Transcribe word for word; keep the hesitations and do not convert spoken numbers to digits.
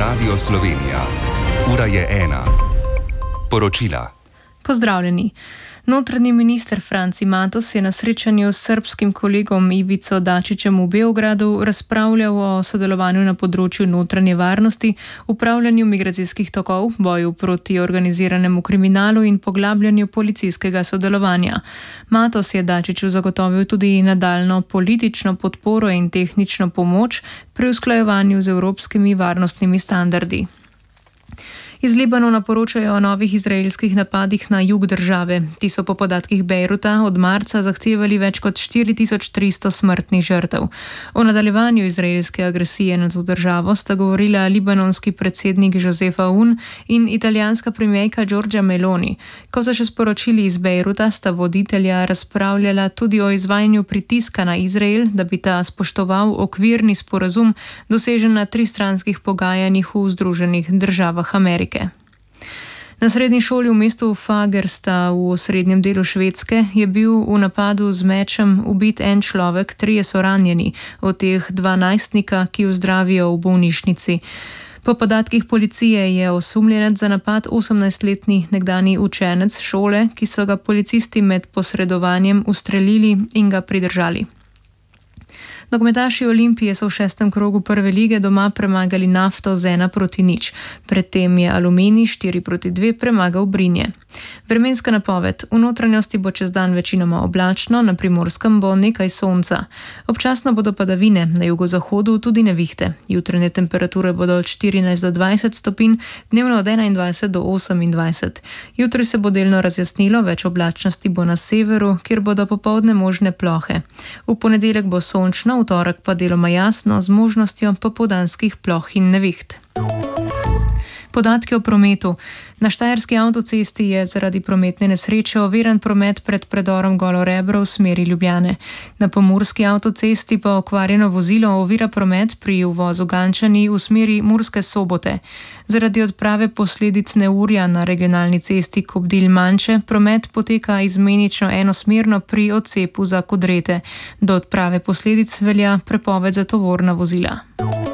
Radio Slovenija. Ura je ena. Poročila. Pozdravljeni. Notranji minister Franci Matos je na srečanju s srbskim kolegom Ivico Dačićem v Beogradu razpravljal o sodelovanju na področju notranje varnosti, upravljanju migracijskih tokov, boju proti organiziranemu kriminalu in poglabljanju policijskega sodelovanja. Matos je Dačiću zagotovil tudi nadaljno politično podporo in tehnično pomoč pri usklajevanju z evropskimi varnostnimi standardi. Iz Libanona poročajo o novih izraelskih napadih na jug države. Ti so po podatkih Bejruta od marca zahtevali več kot štiri tisoč tristo smrtnih žrtev. O nadaljevanju izraelske agresije na to državo sta govorila libanonski predsednik Joseph Aoun in italijanska premijerka Giorgia Meloni. Ko so še sporočili iz Bejruta, sta voditelja razpravljala tudi o izvajanju pritiska na Izrael, da bi ta spoštoval okvirni sporazum dosežen na tristranskih pogajanjih v Združenih državah Amerike. Na srednji šoli v mestu Fagersta v osrednjem delu Švedske je bil v napadu z mečem ubit en človek, trije so ranjeni, od teh dva najstnika, ki ozdravijo v bolnišnici. Po podatkih policije je osumljenec za napad osemnajstletni nekdani učenec šole, ki so ga policisti med posredovanjem ustrelili in ga pridržali. Nogometaši Olimpije so v šestem krogu prve lige doma premagali Nafto z ena proti nič. Predtem je Aluminij štiri proti dve premagal Brinje. Vremenska napoved. V notranjosti bo čez dan večinoma oblačno, na Primorskem bo nekaj sonca. Občasno bodo padavine, na jugozahodu tudi nevihte. Jutranje temperature bodo od štirinajst do dvajset stopinj, dnevno od enaindvajset do osemindvajset. Jutri se bo delno razjasnilo, več oblačnosti bo na severu, kjer bodo popoldne možne plohe. V ponedeljek bo sončno, v torek pa deloma jasno z možnostjo popoldanskih ploh in neviht. Podatki o prometu. Na štajerski avtocesti je zaradi prometne nesreče oviran promet pred predorom Golo Rebro v smeri Ljubljane. Na pomurski avtocesti pa okvarjeno vozilo ovira promet pri uvozu Gančani v smeri Murske Sobote. Zaradi odprave posledic neurja na regionalni cesti Kobdilj-Manče promet poteka izmenično enosmerno pri odcepu za Kodrete. Do odprave posledic velja prepoved za tovorna vozila.